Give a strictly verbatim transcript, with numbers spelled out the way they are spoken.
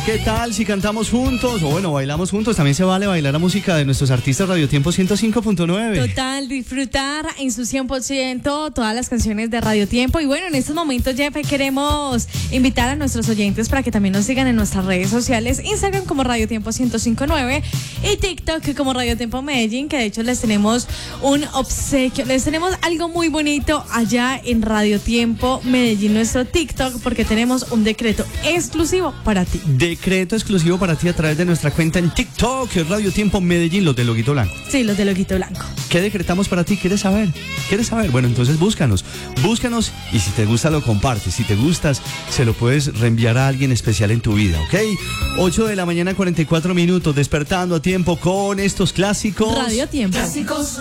¿Qué tal si cantamos juntos? O bueno, bailamos juntos. También se vale bailar la música de nuestros artistas Radio Tiempo ciento cinco punto nueve. Total, disfrutar en su cien por ciento todas las canciones de Radio Tiempo. Y bueno, en estos momentos, Jeff, queremos invitar a nuestros oyentes para que también nos sigan en nuestras redes sociales. Instagram como Radio Tiempo ciento cinco punto nueve y TikTok como Radio Tiempo Medellín, que de hecho les tenemos un obsequio. Les tenemos algo muy bonito allá en Radio Tiempo Medellín, nuestro TikTok, porque tenemos un decreto exclusivo para ti. Decreto exclusivo para ti a través de nuestra cuenta en TikTok, Radio Tiempo Medellín, los de Loguito Blanco. Sí, los de Loguito Blanco. ¿Qué decretamos para ti? ¿Quieres saber? ¿Quieres saber? Bueno, entonces búscanos. Búscanos y si te gusta lo compartes. Si te gustas, se lo puedes reenviar a alguien especial en tu vida, ¿ok? ocho de la mañana, cuarenta y cuatro minutos, despertando a tiempo con estos clásicos. Radio Tiempo. Clásicos.